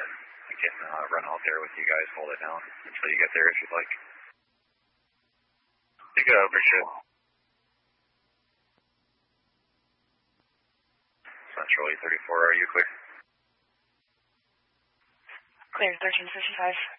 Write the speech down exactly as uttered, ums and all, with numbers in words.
and I can uh, run out there with you guys, hold it down until you get there if you'd like. You go, Richard. Central E thirty-four, are you clear? Clear, thirteen fifty-five.